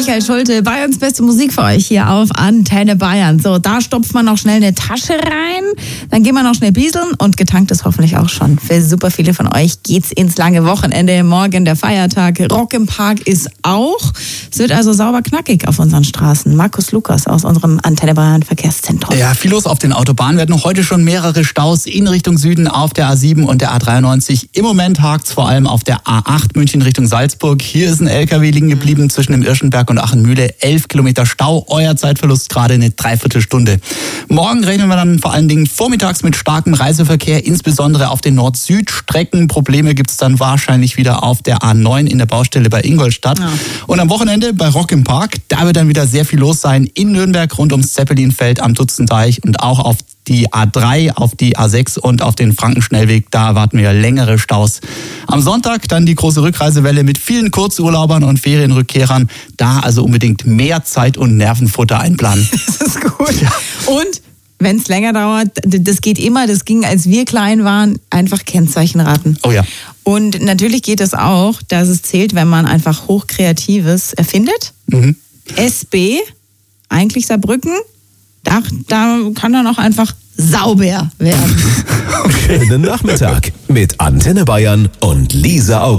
Michael Schulte, Bayerns beste Musik für euch hier auf Antenne Bayern. So, da stopft man noch schnell eine Tasche rein, dann gehen wir noch schnell bieseln und getankt ist hoffentlich auch schon. Für super viele von euch geht's ins lange Wochenende. Morgen der Feiertag, Rock im Park ist auch. Es wird also sauber knackig auf unseren Straßen. Markus Lukas aus unserem Antenne Bayern Verkehrszentrum. Ja, viel los auf den Autobahnen. Wir hatten noch heute schon mehrere Staus in Richtung Süden auf der A7 und der A93. Im Moment hakt's vor allem auf der A8 München Richtung Salzburg. Hier ist ein LKW liegen geblieben zwischen dem Irschenberg und Achenmühle. 11 Kilometer Stau. Euer Zeitverlust gerade eine Dreiviertelstunde. Morgen rechnen wir dann vor allen Dingen vormittags mit starkem Reiseverkehr, insbesondere auf den Nord-Süd-Strecken. Probleme gibt's dann wahrscheinlich wieder auf der A9 in der Baustelle bei Ingolstadt. Ja. Und am Wochenende bei Rock im Park, da wird dann wieder sehr viel los sein. In Nürnberg rund ums Zeppelinfeld am Dutzendeich und auch auf die A3, auf die A6 und auf den Frankenschnellweg. Da erwarten wir längere Staus. Am Sonntag dann die große Rückreisewelle mit vielen Kurzurlaubern und Ferienrückkehrern. Da also unbedingt mehr Zeit und Nervenfutter einplanen. Das ist gut. Ja. Und wenn es länger dauert, das geht immer, das ging, als wir klein waren, einfach Kennzeichenraten. Oh ja. Und natürlich geht es auch, dass es zählt, wenn man einfach Hochkreatives erfindet. Mhm. SB, eigentlich Saarbrücken, da kann er noch einfach sauber werden. Schönen Nachmittag mit Antenne Bayern und Lisa August.